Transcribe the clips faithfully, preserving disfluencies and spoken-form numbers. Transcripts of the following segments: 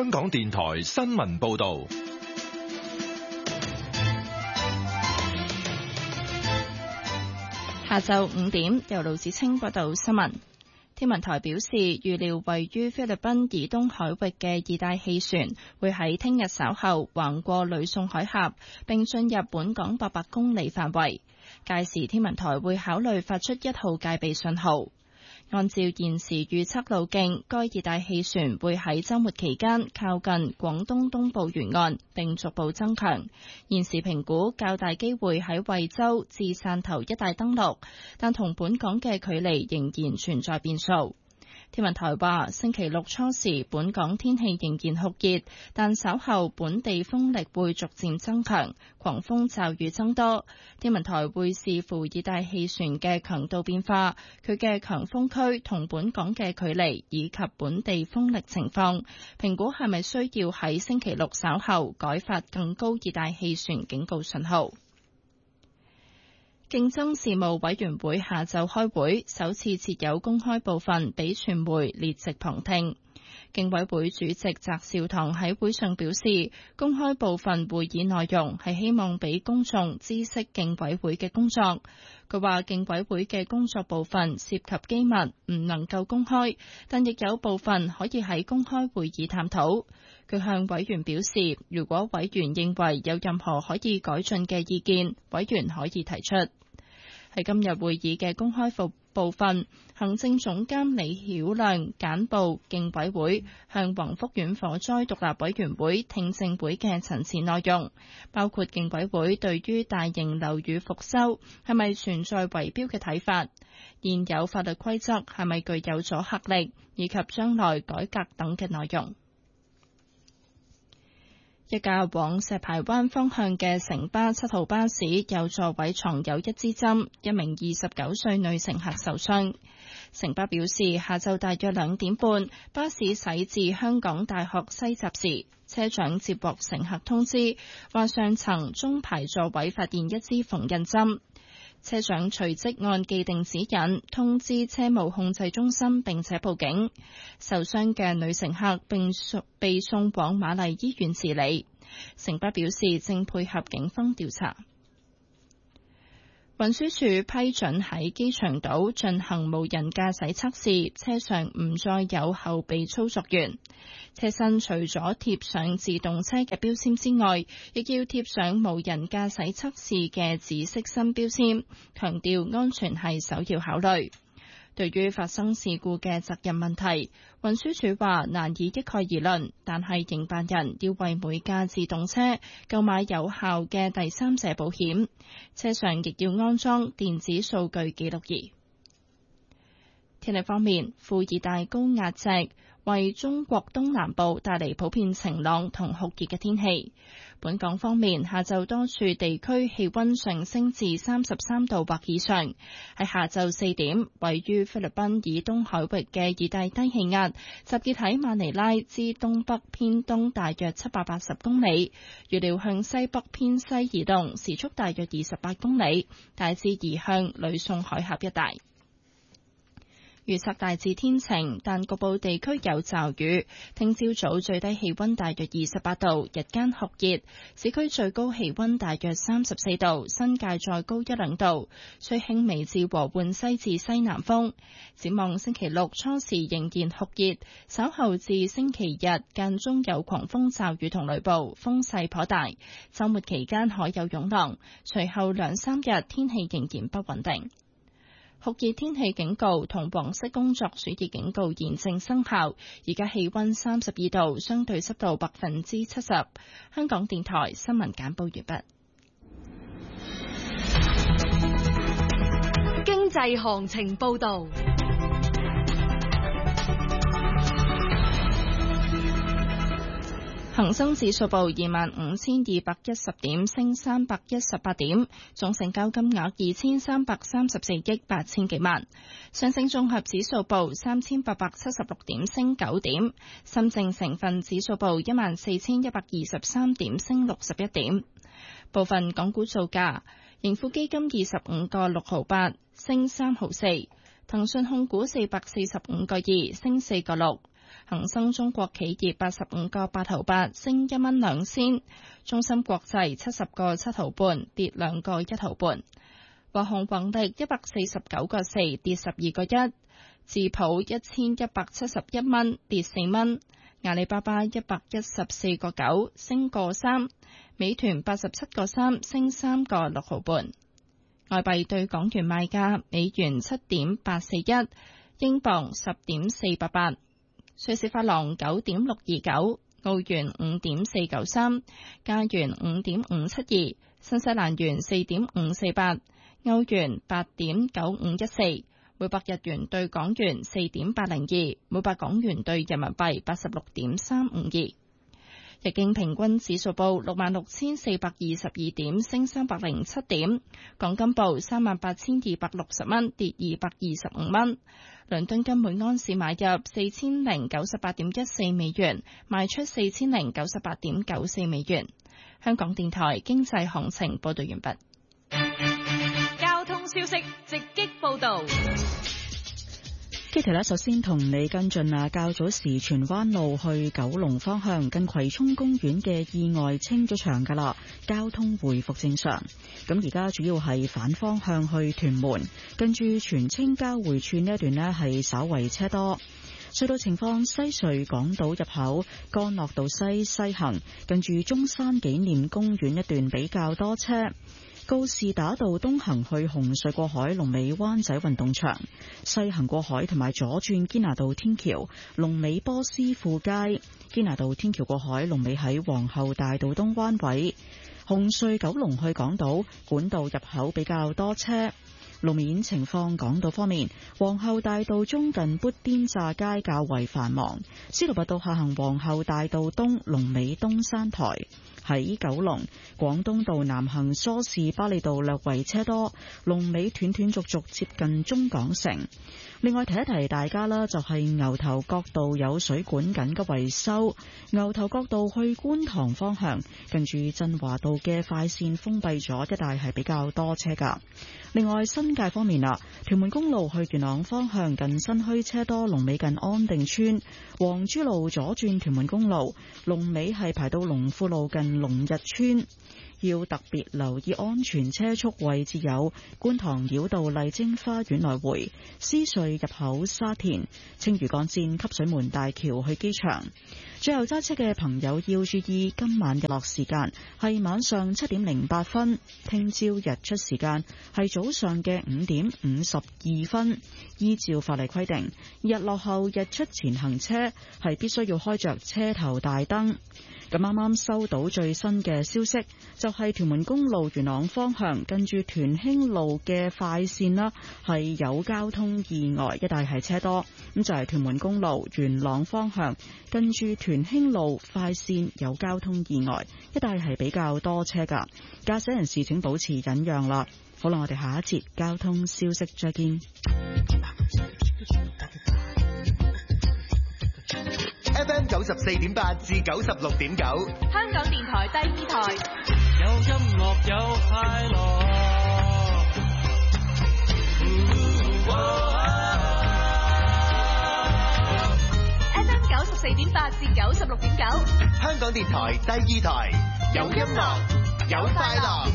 香港電台新聞報道。 下晝五點，由盧子清報道新聞。天文台表示，預料位於菲律賓以東海域嘅熱帶氣旋會喺聽日稍後橫過呂宋海峽，並進入本港八百公里範圍。屆時天文台會考慮發出一號戒備信號。按照現時預測路徑，該熱帶氣旋會喺週末期間靠近廣東東部沿岸，並逐步增強。現時評估較大機會喺惠州至汕頭一帶登陸，但同本港嘅距離仍然存在變數。天文台話，星期六初時本港天氣仍然酷熱，但稍後本地風力會逐漸增強，狂風驟雨增多。天文台會視乎熱帶氣旋嘅強度變化、佢嘅強風區同本港嘅距離以及本地風力情況，評估係咪需要喺星期六稍後改發更高熱帶氣旋警告信號。競爭事務委員會下晝開會，首次設有公開部分俾傳媒列席旁聽。競委會主席翟紹唐喺會上表示，公開部分會議內容係希望俾公眾知悉競委會嘅工作。佢話競委會嘅工作部分涉及機密，唔能夠公開，但亦有部分可以喺公開會議探討。佢向委員表示，如果委員認為有任何可以改進嘅意見，委員可以提出。喺今日會議嘅公開部部分，行政總監李曉亮簡報競委會向宏福苑火災獨立委員會聽證會嘅陳詞內容，包括競委會對於大型樓宇復修係咪存在圍標嘅睇法，現有法律規則係咪具有阻嚇力，以及將來改革等嘅內容。一架往石排灣方向嘅城巴七號巴士有座位藏有一支針，一名二十九歲女乘客受傷。城巴表示，下晝大約兩點半，巴士駛至香港大學西閘時，車長接獲乘客通知，話上層中排座位發現一支縫印針。車長隨即按既定指引通知車務控制中心，並且報警。受傷嘅女乘客並被送往瑪麗醫院治理。城巴表示正配合警方調查。運輸署批准喺機場島進行無人駕駛測試，車上唔再有後備操作員。車身除咗貼上自動車嘅標籤之外，亦要貼上無人駕駛測試嘅紫色新標籤，強調安全係首要考慮。對於發生事故嘅責任問題，運輸署話難以一概而論，但係營辦人要為每架自動車購買有效嘅第三者保險，車上亦要安裝電子數據記錄儀。天氣方面，副熱帶高壓脊為中國東南部帶嚟普遍晴朗同酷熱嘅天氣。本港方面，下晝多處地區氣溫上升至三十三度或以上。喺下晝四點，位於菲律賓以東海域嘅熱帶低氣壓集結喺馬尼拉之東北偏東大約七百八十公里，預料向西北偏西移動，時速大約二十八公里，大致移向呂宋海峽一帶。預測大致天晴，但局部地區有驟雨。聽朝早最低氣溫大約二十八度，日間酷熱，市區最高氣溫大約三十四度，新界再高一兩度。吹輕微至和緩西至西南風。展望星期六初時仍然酷熱，稍後至星期日間中有狂風驟雨同雷暴，風勢頗大。週末期間海有湧浪，隨後兩三日天氣仍然不穩定。酷熱天氣警告同黃色工作暑熱警告現正生效。而家氣溫三十二度，相對濕度百分之七十。香港電台新聞簡報完畢。 經濟行情報道。 恒生指數報二萬五千二百一十點，升三百一十八點，總成交金額二千三百三十四億八千幾萬。上證綜合指數報三千八百七十六點，升九點。深證成分指數報一萬四千一百二十三點，升六十一點。部分港股造價：盈富基金二十五個六毫八，升三毫四；騰訊控股四百四十五個二，升四個六。 恒生中國企業八十五個八毫八，升一蚊兩仙。中芯國際七十個七毫半，跌兩個一毫半。華虹宏力一百四十九個四，跌十二個一。智普一千一百七十一蚊，跌四蚊。阿里巴巴一百一十四個九，升個三。美團八十七個三，升三個六毫半。外幣對港元賣價：美元七點八四一，英鎊十點四八八，瑞士法郎九點六二九，澳元五點四九三，加元五點五七二，新西蘭元四點五四八，歐元八點九五一四。每百日元對港元四點八零二，每百港元對人民幣八十六點三五二。日經平均指數報六萬六千四百二十二點，升三百零七點。港金報三萬八千二百六十蚊，跌二百二十五蚊。倫敦金每安士買入四千零九十八點一四美元，賣出四千零九十八點九四美元。香港電台經濟行情報道完畢。 交通消息直擊報道。 Kitty 呢，首先同你跟進啊，較早時荃灣路去九龍方向近葵涌公園嘅意外清咗場噶啦，交通回復正常。咁而家主要係反方向去屯門，跟住荃青交匯處呢一段呢係稍為車多。隧道情況：西隧港島入口干諾道西西行，近住中山紀念公園一段比較多車。告士打道東行去紅隧過海，龍尾灣仔運動場；西行過海同埋左轉堅拿道天橋，龍尾波斯富街。堅拿道天橋過海，龍尾喺皇后大道東灣位。紅隧九龍去港島管道入口比較多車。路面情況，港島方面，皇后大道中近砵甸乍街較為繁忙。司徒拔道下行皇后大道東，龍尾東山台。喺九龍廣東道南行梳士巴利道略為車多，龍尾斷斷續續接近中港城。另外提一提大家啦，就係牛頭角道有水管緊急維修，牛頭角道去觀塘方向近住振華道嘅快線封閉咗，一帶係比較多車噶。另外新界方面啦，屯門公路去元朗方向近新墟車多，龍尾近安定村。黃珠路左轉屯門公路，龍尾係排到龍富路近龍日村。要特別留意安全車速位置有觀塘繞道麗晶花園來回、獅隧入口沙田、青嶼幹線汲水門大橋去機場。最後揸車嘅朋友要注意，今晚日落時間係晚上七點零八分，聽朝日出時間係早上嘅五點五十二分。依照法例規定，日落後日出前行車係必須要開着車頭大燈。咁啱啱收到最新嘅消息，就係屯門公路元朗方向近住屯興路嘅快線啦，係有交通意外，一帶係車多。咁就係屯門公路元朗方向近住屯興路快線有交通意外，一帶係比較多車噶，駕駛人士請保持忍讓啦。好啦，我哋下一節交通消息再見。 F M 九十四點八至九十六點九， 香港電台第二台， 有音樂有快樂。 F M 九十四點八至九十六點九， 香港電台第二台，有音樂有快樂。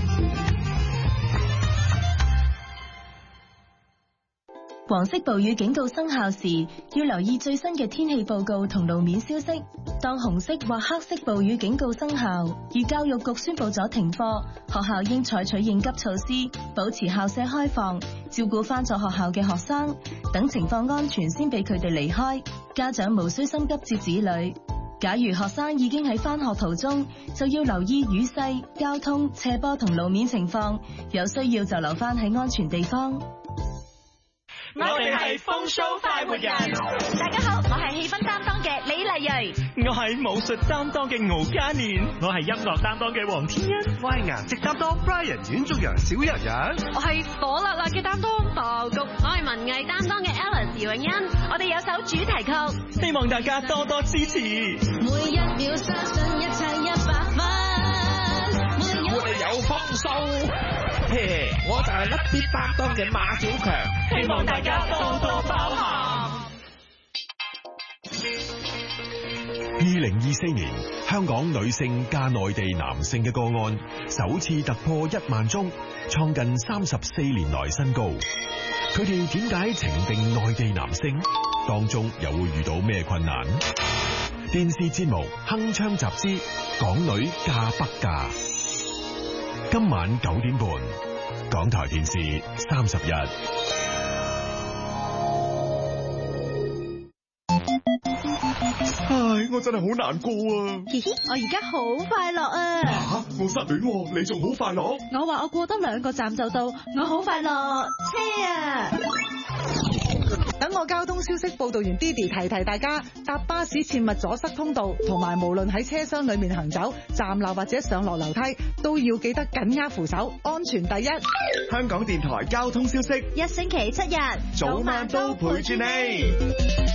黃色暴雨警告生效時，要留意最新嘅天氣報告同路面消息。當紅色或黑色暴雨警告生效，而教育局宣布咗停課，學校應採取應急措施，保持校舍開放，照顧返咗學校嘅學生，等情況安全先俾佢哋離開。家長無需心急接子女。假如學生已經喺返學途中，就要留意雨勢、交通、斜坡同路面情況，有需要就留返喺安全地方。 我哋係風騷快活人， 大家好，我係氣氛擔當嘅李麗蕊， 我係武術擔當嘅敖嘉年，我係音樂擔當嘅黃天恩， 我係顏值擔當 Brian 阮竹陽小日日， 我係火辣辣嘅擔當爆谷，我係文藝擔當嘅 Alice 姚永欣，我哋有首主題曲， 希望大家多多支持。 每一秒相信一切一百分， 我哋有豐收。嘿，我就係粒啲擔當嘅馬小強， 希望大家多多包涵。 二零二四年，香港女性嫁內地男性嘅個案首次突破一萬宗，創近三十四年來新高。佢哋點解情定內地男性？當中又會遇到咩困難？電視節目《鏗鏘集之港女嫁不嫁》，今晚九點半，港台電視三十一。唉，我真係好難過啊！ 嘻嘻，我而家好快樂啊！ 吓，我失戀，你仲好快樂？ 我話我過多兩個站就到，我好快樂。車啊！ 等我交通消息報道員 Didi 提提大家，搭巴士切勿阻塞通道，同埋無論喺車廂裏面行走、站立或者上落樓梯，都要記得緊握扶手，安全第一。 香港電台交通消息， 一星期七日， 早晚都陪住你。